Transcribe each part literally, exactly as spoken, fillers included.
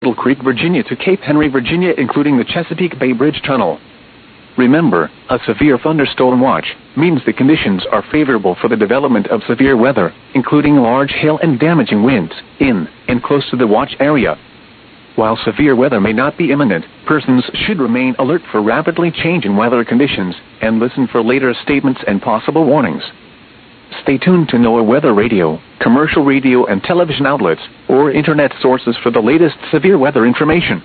Little Creek, Virginia to Cape Henry, Virginia, including the Chesapeake Bay Bridge Tunnel. Remember, a severe thunderstorm watch means the conditions are favorable for the development of severe weather, including large hail and damaging winds, in and close to the watch area. While severe weather may not be imminent, persons should remain alert for rapidly changing weather conditions and listen for later statements and possible warnings. Stay tuned to NOAA Weather Radio, commercial radio and television outlets, or internet sources for the latest severe weather information.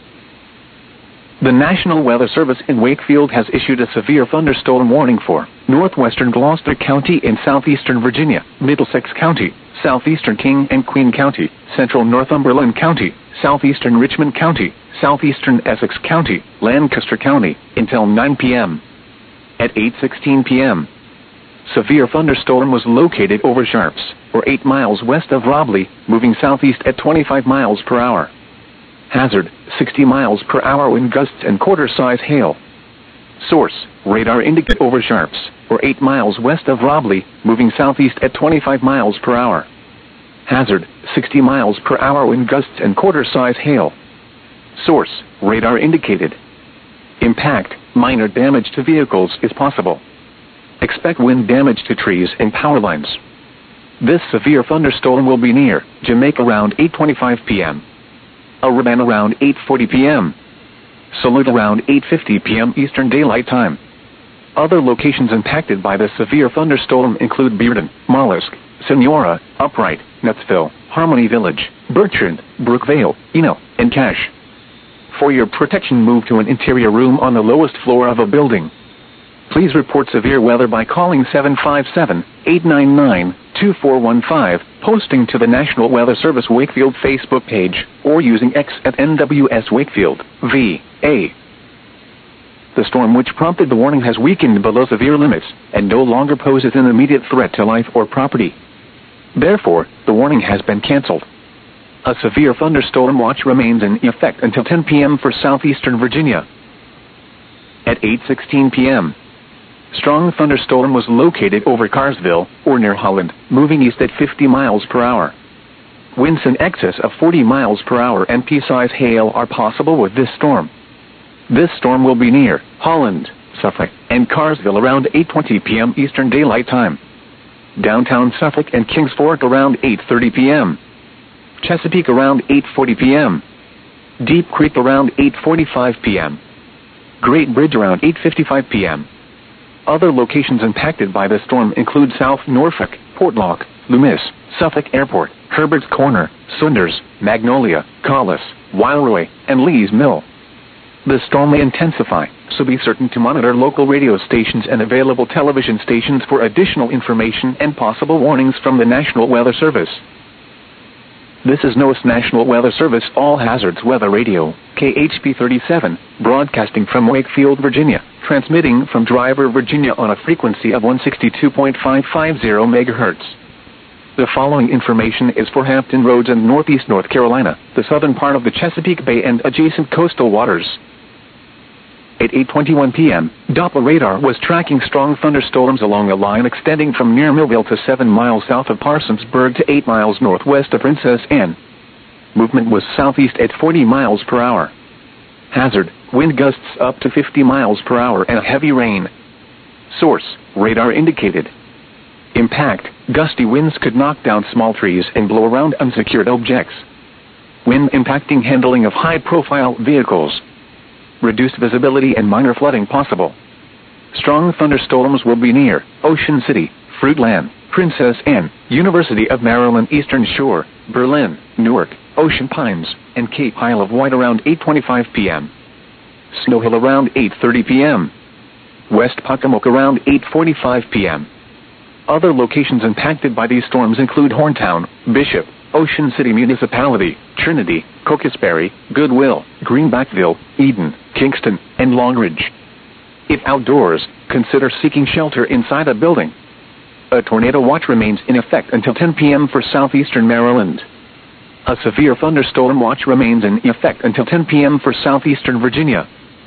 The National Weather Service in Wakefield has issued a severe thunderstorm warning for northwestern Gloucester County in southeastern Virginia, Middlesex County, southeastern King and Queen County, central Northumberland County, southeastern Richmond County, southeastern Essex County, Lancaster County, until nine p m At eight sixteen p m, severe thunderstorm was located over Sharps, or eight miles west of Robley, moving southeast at twenty-five miles per hour. Hazard, sixty miles per hour wind gusts and quarter-size hail. Source, radar indicate over Sharps, or eight miles west of Robley, moving southeast at twenty-five miles per hour. Hazard, sixty miles per hour wind gusts and quarter-size hail. Source, radar indicated. Impact, minor damage to vehicles is possible. Expect wind damage to trees and power lines. This severe thunderstorm will be near Jamaica around eight twenty-five p m Aruban around eight forty p m Salute around eight fifty p m Eastern Daylight Time. Other locations impacted by the severe thunderstorm include Bearden, Mollusk, Senora, Upright, Nutsville, Harmony Village, Bertrand, Brookvale, Eno, and Cache. For your protection, move to an interior room on the lowest floor of a building. Please report severe weather by calling seven five seven, eight nine nine, two four one five, posting to the National Weather Service Wakefield Facebook page, or using X at N W S Wakefield, V A. The storm which prompted the warning has weakened below severe limits, and no longer poses an immediate threat to life or property. Therefore, the warning has been canceled. A severe thunderstorm watch remains in effect until ten p m for southeastern Virginia. At eight sixteen p m, strong thunderstorm was located over Carsville, or near Holland, moving east at fifty miles per hour. Winds in excess of forty miles per hour and pea-size hail are possible with this storm. This storm will be near Holland, Suffolk, and Carsville around eight twenty p m Eastern Daylight Time. Downtown Suffolk and Kings Fork around eight thirty p m Chesapeake around eight forty p m Deep Creek around eight forty-five p m Great Bridge around eight fifty-five p m Other locations impacted by the storm include South Norfolk, Portlock, Loomis, Suffolk Airport, Herbert's Corner, Saunders, Magnolia, Collis, Wildroy, and Lee's Mill. The storm may intensify, so be certain to monitor local radio stations and available television stations for additional information and possible warnings from the National Weather Service. This is NOAA's National Weather Service All Hazards Weather Radio, K H P thirty-seven, broadcasting from Wakefield, Virginia, transmitting from Driver, Virginia on a frequency of one sixty-two point five five zero megahertz. The following information is for Hampton Roads and Northeast North Carolina, the southern part of the Chesapeake Bay and adjacent coastal waters. At eight twenty-one p m, Doppler radar was tracking strong thunderstorms along a line extending from near Millville to seven miles south of Parsonsburg to eight miles northwest of Princess Anne. Movement was southeast at forty miles per hour. Hazard, wind gusts up to fifty miles per hour and heavy rain. Source, radar indicated. Impact, gusty winds could knock down small trees and blow around unsecured objects. Wind impacting handling of high-profile vehicles. Reduced visibility and minor flooding possible. Strong thunderstorms will be near Ocean City, Fruitland, Princess Anne, University of Maryland Eastern Shore, Berlin, Newark, Ocean Pines, and Cape Isle of Wight around eight twenty-five p m Snow Hill around eight thirty p m West Pocomoke around eight forty-five p m Other locations impacted by these storms include Horntown, Bishop, Ocean City Municipality, Trinity, Cocosberry, Goodwill, Greenbackville, Eden, Kingston, and Longridge. If outdoors, consider seeking shelter inside a building. A tornado watch remains in effect until ten p m for southeastern Maryland. A severe thunderstorm watch remains in effect until ten p m for southeastern Virginia.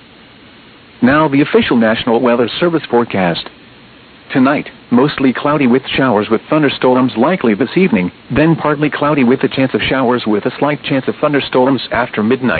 Now the official National Weather Service forecast. Tonight, mostly cloudy with showers with thunderstorms likely this evening, then partly cloudy with a chance of showers with a slight chance of thunderstorms after midnight.